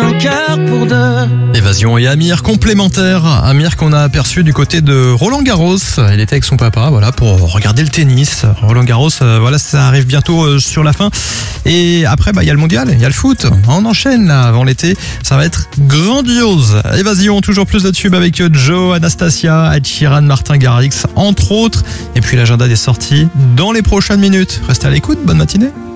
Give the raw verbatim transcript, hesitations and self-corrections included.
un cœur pour deux. Évasion et Amir complémentaires. Amir qu'on a aperçu du côté de Roland Garros. Il était avec son papa, voilà, pour regarder le tennis. Roland Garros, euh, voilà, ça arrive bientôt euh, sur la fin. Et après, bah, il y a le mondial, il y a le foot. On enchaîne là avant l'été. Ça va être grandiose. Évasion, toujours plus de tubes avec Joe, Anastasia, Ed Sheeran, Martin Garrix, entre autres. Et puis l'agenda des sorties dans les prochaines minutes. Restez à l'écoute. Bonne matinée.